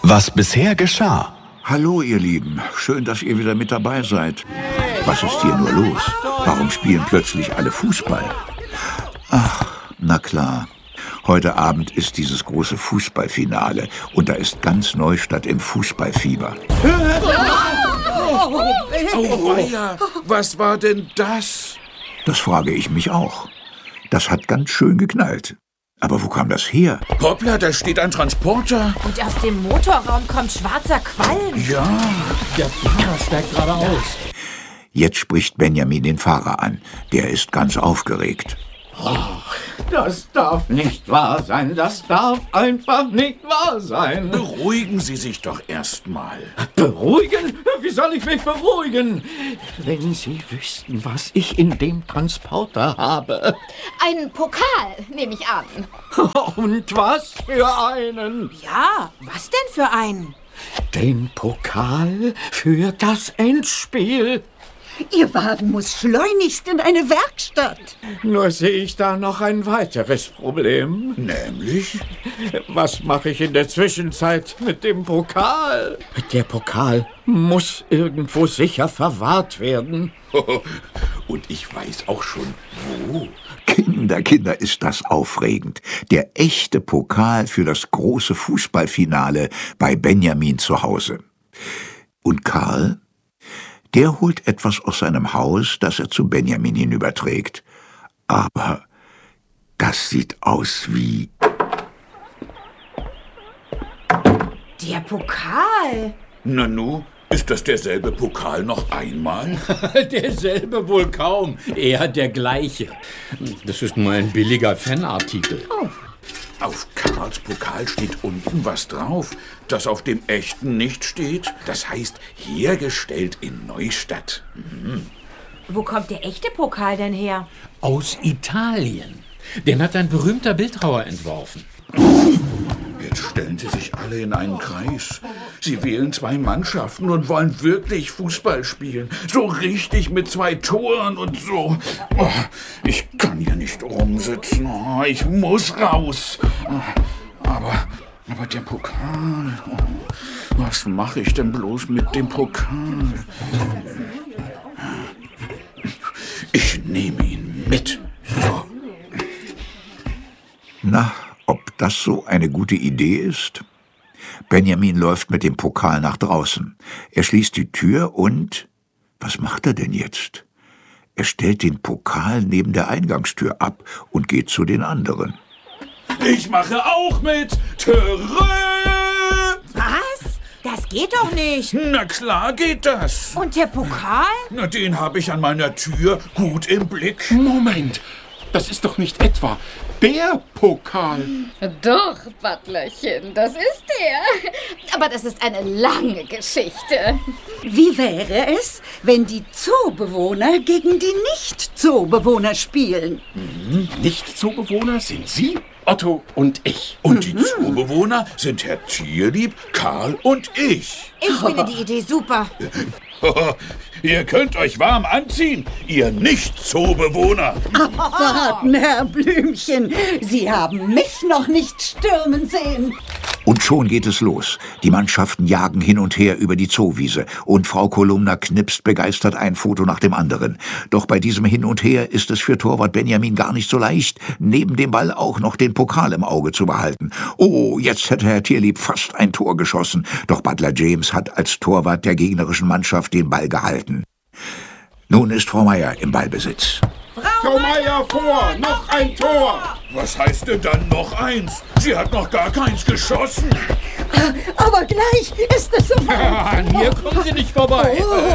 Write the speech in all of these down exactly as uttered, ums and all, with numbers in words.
Was bisher geschah. Hallo, ihr Lieben. Schön, dass ihr wieder mit dabei seid. Was ist hier nur los? Warum spielen plötzlich alle Fußball? Ach, na klar. Heute Abend ist dieses große Fußballfinale und da ist ganz Neustadt im Fußballfieber. Oh weia, was war denn das? Das frage ich mich auch. Das hat ganz schön geknallt. Aber wo kam das her? Hoppla, da steht ein Transporter. Und aus dem Motorraum kommt schwarzer Qualm. Ja, der Fahrer steigt gerade aus. Jetzt spricht Benjamin den Fahrer an. Der ist ganz aufgeregt. Oh, das darf nicht wahr sein. Das darf einfach nicht wahr sein. Beruhigen Sie sich doch erstmal. Beruhigen? Wie soll ich mich beruhigen? Wenn Sie wüssten, was ich in dem Transporter habe. Einen Pokal, nehme ich an. Und was für einen? Ja, was denn für einen? Den Pokal für das Endspiel. Ihr Wagen muss schleunigst in eine Werkstatt. Nur sehe ich da noch ein weiteres Problem. Nämlich? Was mache ich in der Zwischenzeit mit dem Pokal? Der Pokal muss irgendwo sicher verwahrt werden. Und ich weiß auch schon, wo. Kinder, Kinder, ist das aufregend. Der echte Pokal für das große Fußballfinale bei Benjamin zu Hause. Und Karl? Der holt etwas aus seinem Haus, das er zu Benjamin hinüberträgt. Aber das sieht aus wie... Der Pokal. Nanu, ist das derselbe Pokal noch einmal? Derselbe wohl kaum, eher der gleiche. Das ist nur ein billiger Fanartikel. Oh. Auf Karls Pokal steht unten was drauf, das auf dem echten nicht steht. Das heißt, hergestellt in Neustadt. Mhm. Wo kommt der echte Pokal denn her? Aus Italien. Den hat ein berühmter Bildhauer entworfen. Jetzt stellen Sie sich alle in einen Kreis. Sie wählen zwei Mannschaften und wollen wirklich Fußball spielen. So richtig mit zwei Toren und so. Oh, ich kann hier nicht rumsitzen. Oh, ich muss raus. Aber, aber der Pokal. Oh, was mache ich denn bloß mit dem Pokal? Ich nehme ihn mit. So. Na, ob das so eine gute Idee ist? Benjamin läuft mit dem Pokal nach draußen. Er schließt die Tür und... Was macht er denn jetzt? Er stellt den Pokal neben der Eingangstür ab und geht zu den anderen. Ich mache auch mit. Törö! Was? Das geht doch nicht. Na klar geht das. Und der Pokal? Na, den habe ich an meiner Tür gut im Blick. Moment, das ist doch nicht etwa der Pokal. Doch, Butlerchen, das ist der. Aber das ist eine lange Geschichte. Wie wäre es, wenn die Zoobewohner gegen die Nicht-Zoobewohner spielen? Mhm. Nicht-Zoobewohner sind Sie, Otto und ich. Und die Zoobewohner sind Herr Tierlieb, Karl und ich. Ich finde die Idee super. Ihr könnt euch warm anziehen, ihr Nicht-Zoobewohner. Abwarten, Herr Blümchen. Sie haben mich noch nicht stürmen sehen. Und schon geht es los. Die Mannschaften jagen hin und her über die Zoowiese und Frau Kolumna knipst begeistert ein Foto nach dem anderen. Doch bei diesem Hin und Her ist es für Torwart Benjamin gar nicht so leicht, neben dem Ball auch noch den Pokal im Auge zu behalten. Oh, jetzt hätte Herr Tierlieb fast ein Tor geschossen, doch Butler James hat als Torwart der gegnerischen Mannschaft den Ball gehalten. Nun ist Frau Meier im Ballbesitz. Frau Meier vor, noch ein Tor! Was heißt denn dann noch eins? Sie hat noch gar keins geschossen. Aber gleich ist es soweit. An mir kommen Sie nicht vorbei.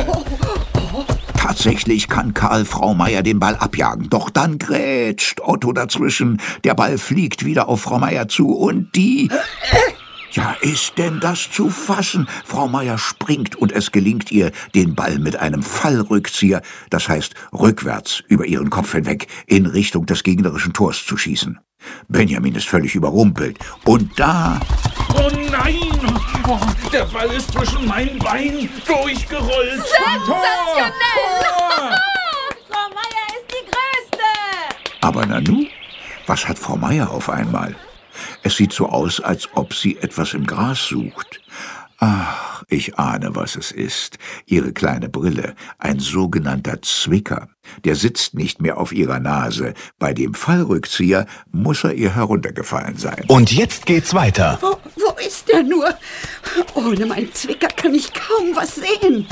Tatsächlich kann Karl Frau Meier den Ball abjagen, doch dann grätscht Otto dazwischen. Der Ball fliegt wieder auf Frau Meier zu und die... Ja, ist denn das zu fassen? Frau Meier springt und es gelingt ihr, den Ball mit einem Fallrückzieher, das heißt rückwärts über ihren Kopf hinweg, in Richtung des gegnerischen Tors zu schießen. Benjamin ist völlig überrumpelt. Und da... Oh nein! Oh, der Ball ist zwischen meinen Beinen durchgerollt. Sensationell! Frau Meier ist die Größte! Aber Nanu, was hat Frau Meier auf einmal? Es sieht so aus, als ob sie etwas im Gras sucht. Ach, ich ahne, was es ist. Ihre kleine Brille, ein sogenannter Zwicker. Der sitzt nicht mehr auf ihrer Nase. Bei dem Fallrückzieher muss er ihr heruntergefallen sein. Und jetzt geht's weiter. Wo, wo ist er nur? Ohne meinen Zwicker kann ich kaum was sehen.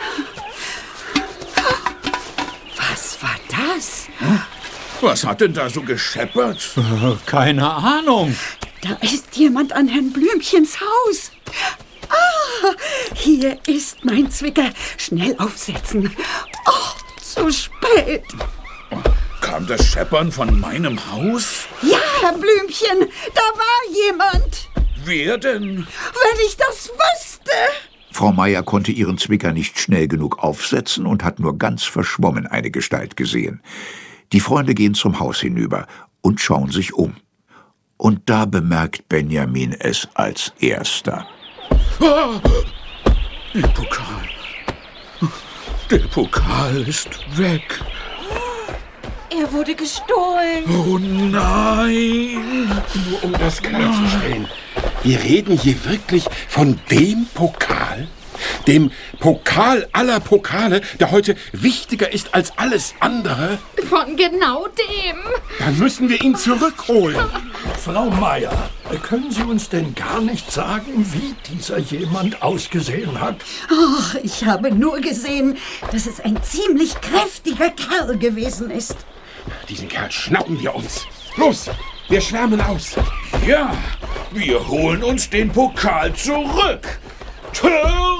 Was war das? Was hat denn da so gescheppert? Keine Ahnung. Da ist jemand an Herrn Blümchens Haus. Ah, hier ist mein Zwicker. Schnell aufsetzen. Oh, zu spät. Kam das Scheppern von meinem Haus? Ja, Herr Blümchen, da war jemand. Wer denn? Wenn ich das wüsste. Frau Meier konnte ihren Zwicker nicht schnell genug aufsetzen und hat nur ganz verschwommen eine Gestalt gesehen. Die Freunde gehen zum Haus hinüber und schauen sich um. Und da bemerkt Benjamin es als Erster. Ah, der Pokal. Der Pokal ist weg. Er wurde gestohlen. Oh nein! Nur um das klarzustellen. Wir reden hier wirklich von dem Pokal? Dem Pokal aller Pokale, der heute wichtiger ist als alles andere? Von genau dem. Dann müssen wir ihn zurückholen. Frau Meier, können Sie uns denn gar nicht sagen, wie dieser jemand ausgesehen hat? Ach, ich habe nur gesehen, dass es ein ziemlich kräftiger Kerl gewesen ist. Diesen Kerl schnappen wir uns. Los, wir schwärmen aus. Ja, wir holen uns den Pokal zurück. Zurück!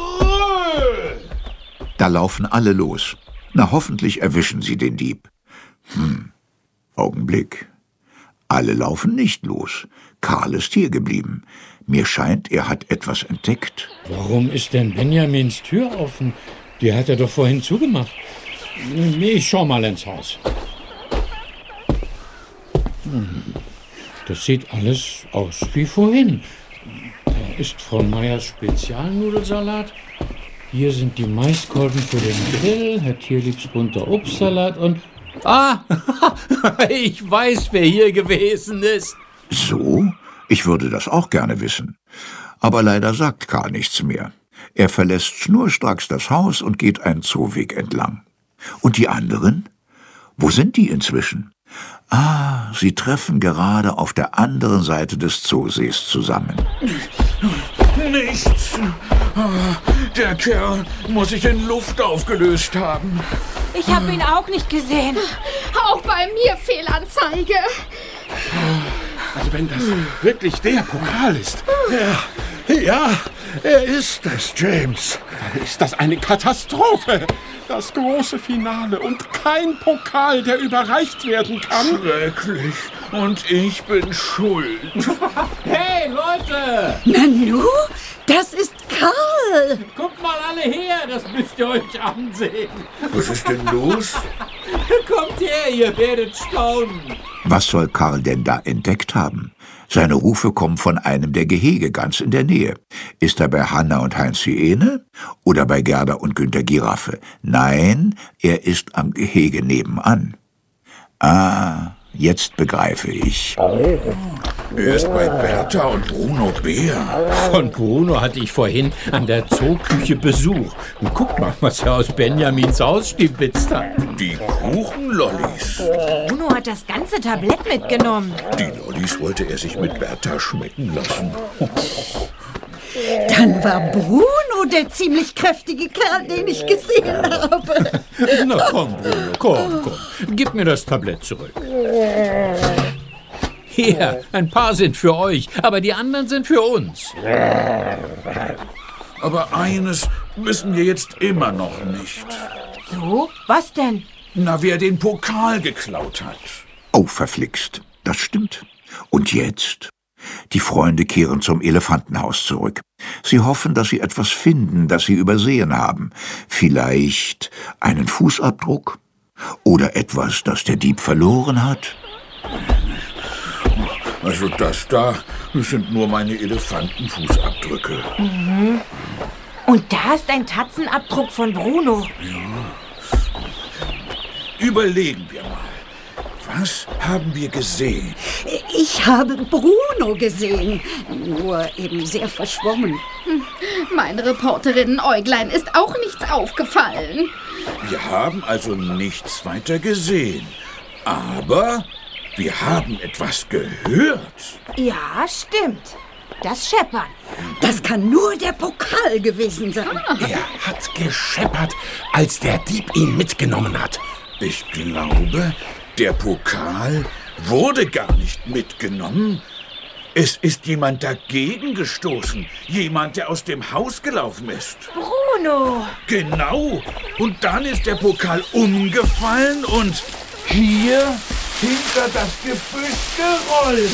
Da laufen alle los. Na, hoffentlich erwischen sie den Dieb. Hm, Augenblick. Alle laufen nicht los. Karl ist hier geblieben. Mir scheint, er hat etwas entdeckt. Warum ist denn Benjamins Tür offen? Die hat er doch vorhin zugemacht. Ich schau mal ins Haus. Hm, das sieht alles aus wie vorhin. Da ist Frau Meiers Spezialnudelsalat. Hier sind die Maiskolben für den Grill. Herr Tierliebs bunter Obstsalat und... Ah, ich weiß, wer hier gewesen ist. So? Ich würde das auch gerne wissen. Aber leider sagt Karl nichts mehr. Er verlässt schnurstracks das Haus und geht einen Zooweg entlang. Und die anderen? Wo sind die inzwischen? Ah, sie treffen gerade auf der anderen Seite des Zoosees zusammen. Nichts. Der Kerl muss sich in Luft aufgelöst haben. Ich habe ihn auch nicht gesehen. Auch bei mir Fehlanzeige. Also wenn das wirklich der Pokal ist, Ja, ja, er ist es, James. dann ist das eine Katastrophe. Das große Finale und kein Pokal, der überreicht werden kann. Schrecklich. Und ich bin schuld. Hey, Leute! Nanu, das ist Karl. Guckt mal alle her, das müsst ihr euch ansehen. Was ist denn los? Kommt her, ihr werdet staunen. Was soll Karl denn da entdeckt haben? Seine Rufe kommen von einem der Gehege ganz in der Nähe. Ist er bei Hanna und Heinz Hyäne oder bei Gerda und Günther Giraffe? Nein, er ist am Gehege nebenan. Ah, jetzt begreife ich. Er ist bei Bertha und Bruno Bär. Von Bruno hatte ich vorhin an der Zooküche Besuch. Und guck mal, was er aus Benjamins Haus stibitzt hat. Die Kuchenlollis. Bruno hat das ganze Tablett mitgenommen. Die Lollis wollte er sich mit Bertha schmecken lassen. Dann war Bruno der ziemlich kräftige Kerl, den ich gesehen habe. Na komm, Bruno, komm, komm. Gib mir das Tablett zurück. Hier, ein paar sind für euch, aber die anderen sind für uns. Aber eines wissen wir jetzt immer noch nicht. So? Was denn? Na, wer den Pokal geklaut hat. Oh, verflixt. Das stimmt. Und jetzt? Die Freunde kehren zum Elefantenhaus zurück. Sie hoffen, dass sie etwas finden, das sie übersehen haben. Vielleicht einen Fußabdruck? Oder etwas, das der Dieb verloren hat? Also das da, das sind nur meine Elefantenfußabdrücke. Mhm. Und da ist ein Tatzenabdruck von Bruno. Überlegen wir mal. Was haben wir gesehen? Ich habe Bruno gesehen, nur eben sehr verschwommen. Mein Reporterinnen-Äuglein ist auch nichts aufgefallen. Wir haben also nichts weiter gesehen. Aber wir haben etwas gehört. Ja, stimmt. Das Scheppern. Das kann nur der Pokal gewesen sein. Er hat gescheppert, als der Dieb ihn mitgenommen hat. Ich glaube, der Pokal wurde gar nicht mitgenommen. Es ist jemand dagegen gestoßen. Jemand, der aus dem Haus gelaufen ist. Bruno. Genau. Und dann ist der Pokal umgefallen und hier hinter das Gebüsch gerollt.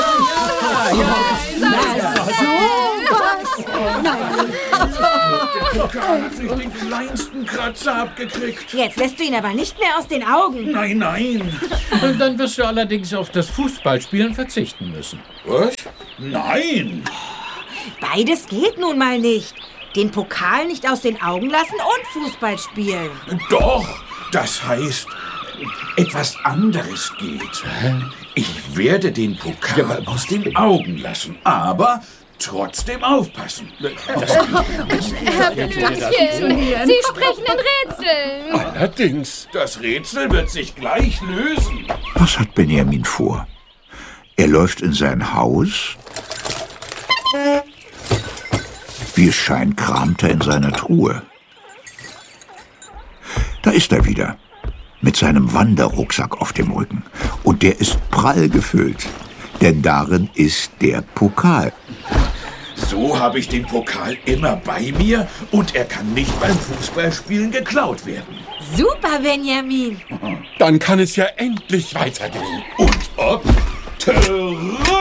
Der Pokal hat nicht den kleinsten Kratzer abgekriegt. Jetzt lässt du ihn aber nicht mehr aus den Augen. Nein, nein. Und dann wirst du allerdings auf das Fußballspielen verzichten müssen. Was? Nein. Beides geht nun mal nicht. Den Pokal nicht aus den Augen lassen und Fußball spielen. Doch, das heißt, etwas anderes geht. Ich werde den Pokal aus den Augen lassen, aber trotzdem aufpassen. Herr Blümchen, Sie sprechen in Rätseln. Allerdings. Das Rätsel wird sich gleich lösen. Was hat Benjamin vor? Er läuft in sein Haus. Wie es scheint, kramt er in seiner Truhe. Da ist er wieder, mit seinem Wanderrucksack auf dem Rücken. Und der ist prall gefüllt, denn darin ist der Pokal. So habe ich den Pokal immer bei mir und er kann nicht beim Fußballspielen geklaut werden. Super, Benjamin. Dann kann es ja endlich weitergehen. Und ob? Terrain!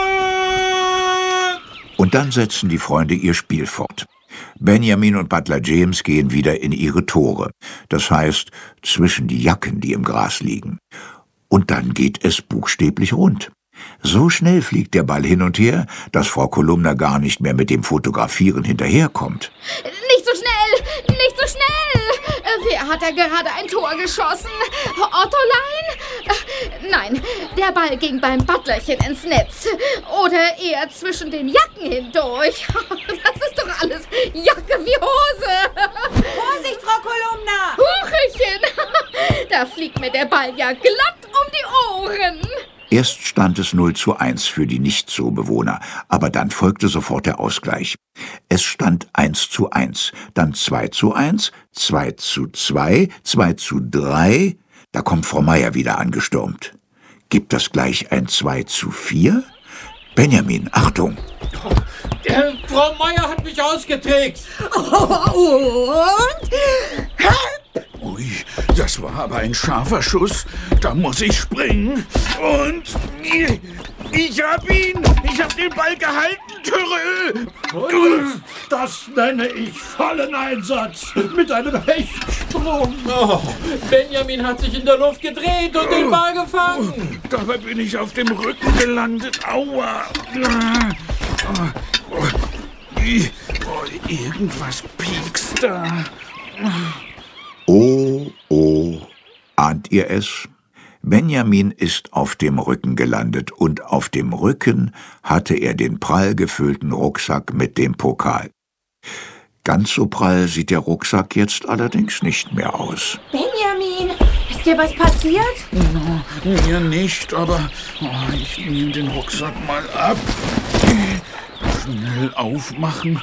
Und dann setzen die Freunde ihr Spiel fort. Benjamin und Butler James gehen wieder in ihre Tore. Das heißt, zwischen die Jacken, die im Gras liegen. Und dann geht es buchstäblich rund. So schnell fliegt der Ball hin und her, dass Frau Kolumna gar nicht mehr mit dem Fotografieren hinterherkommt. Nicht so schnell, nicht so schnell. Wer hat da gerade ein Tor geschossen? Ottolein? Nein, der Ball ging beim Butlerchen ins Netz. Oder eher zwischen den Jacken hindurch. Das ist doch alles Jacke wie Hose. Vorsicht, Frau Kolumna. Hucherchen, da fliegt mir der Ball ja glatt um die Ohren. Erst stand es null zu eins für die Nicht-Zoo-Bewohner, aber dann folgte sofort der Ausgleich. Es stand eins zu eins, dann zwei zu eins, zwei zu zwei, zwei zu drei. Da kommt Frau Meier wieder angestürmt. Gibt das gleich ein zwei zu vier? Benjamin, Achtung! Äh, Frau Meier hat mich ausgetrickst. Und? Ui, das war aber ein scharfer Schuss. Da muss ich springen. Und ich hab ihn. Ich hab den Ball gehalten, Törö. Das nenne ich vollen Einsatz mit einem Hechtsprung. Oh, Benjamin hat sich in der Luft gedreht und den Ball gefangen. Dabei bin ich auf dem Rücken gelandet. Aua. Oh, irgendwas piekst da. Oh, oh, ahnt ihr es? Benjamin ist auf dem Rücken gelandet und auf dem Rücken hatte er den prall gefüllten Rucksack mit dem Pokal. Ganz so prall sieht der Rucksack jetzt allerdings nicht mehr aus. Benjamin, ist dir was passiert? No, mir nicht, aber oh, ich nehme den Rucksack mal ab. Schnell aufmachen.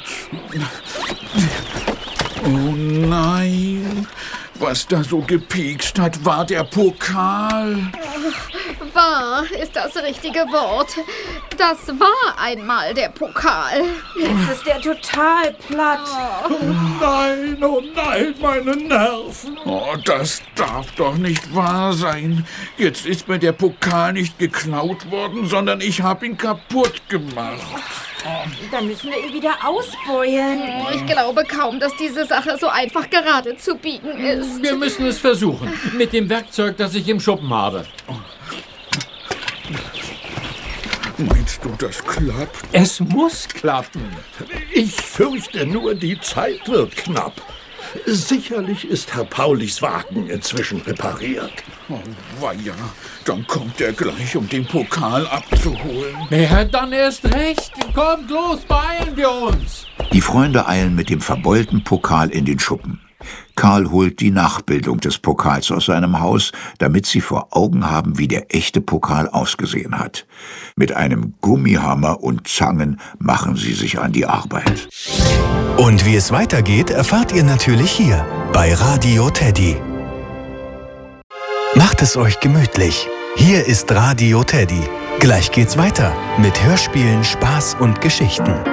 Oh nein, was da so gepiekst hat, war der Pokal. Wahr ist das richtige Wort. Das war einmal der Pokal. Jetzt ist der total platt. Oh nein, oh nein, meine Nerven. Oh, das darf doch nicht wahr sein. Jetzt ist mir der Pokal nicht geklaut worden, sondern ich habe ihn kaputt gemacht. Dann müssen wir ihn wieder ausbeulen. Ich glaube kaum, dass diese Sache so einfach gerade zu biegen ist. Wir müssen es versuchen. Mit dem Werkzeug, das ich im Schuppen habe. Meinst du, das klappt? Es muss klappen. Ich fürchte nur, die Zeit wird knapp. Sicherlich ist Herr Paulis Wagen inzwischen repariert. Oh, weia, dann kommt er gleich, um den Pokal abzuholen. Ja, dann erst recht. Kommt los, beeilen wir uns. Die Freunde eilen mit dem verbeulten Pokal in den Schuppen. Karl holt die Nachbildung des Pokals aus seinem Haus, damit sie vor Augen haben, wie der echte Pokal ausgesehen hat. Mit einem Gummihammer und Zangen machen sie sich an die Arbeit. Und wie es weitergeht, erfahrt ihr natürlich hier bei Radio Teddy. Macht es euch gemütlich. Hier ist Radio Teddy. Gleich geht's weiter mit Hörspielen, Spaß und Geschichten.